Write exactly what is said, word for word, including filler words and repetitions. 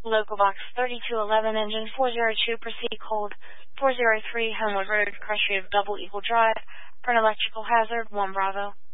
Local box thirty-two eleven, engine four zero two, proceed cold four zero three, Homewood Road, Crestwood, Double Eagle Drive, for an electrical hazard, one Bravo.